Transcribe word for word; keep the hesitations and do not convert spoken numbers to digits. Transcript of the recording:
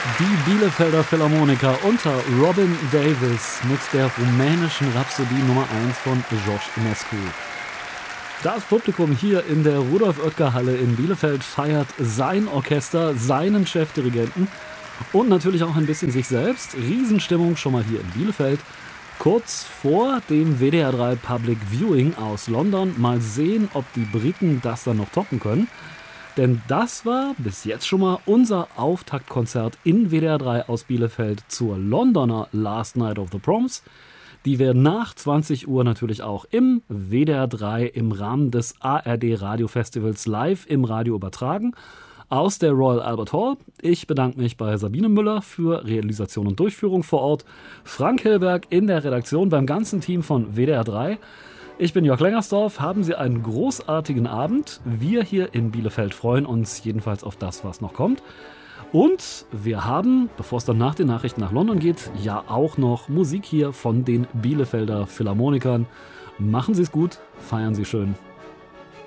Die Bielefelder Philharmoniker unter Robin Davis mit der rumänischen Rhapsodie Nummer eins von George Enescu. Das Publikum hier in der Rudolf-Oetker-Halle in Bielefeld feiert sein Orchester, seinen Chefdirigenten und natürlich auch ein bisschen sich selbst. Riesenstimmung schon mal hier in Bielefeld. Kurz vor dem W D R drei Public Viewing aus London. Mal sehen, ob die Briten das dann noch toppen können. Denn das war bis jetzt schon mal unser Auftaktkonzert in W D R drei aus Bielefeld zur Londoner Last Night of the Proms, die wir nach zwanzig Uhr natürlich auch im W D R drei im Rahmen des A R D Radiofestivals live im Radio übertragen, aus der Royal Albert Hall. Ich bedanke mich bei Sabine Müller für Realisation und Durchführung vor Ort, Frank Hillberg in der Redaktion, beim ganzen Team von W D R drei. Ich bin Jörg Lengersdorf, haben Sie einen großartigen Abend. Wir hier in Bielefeld freuen uns jedenfalls auf das, was noch kommt. Und wir haben, bevor es dann nach den Nachrichten nach London geht, ja auch noch Musik hier von den Bielefelder Philharmonikern. Machen Sie es gut, feiern Sie schön.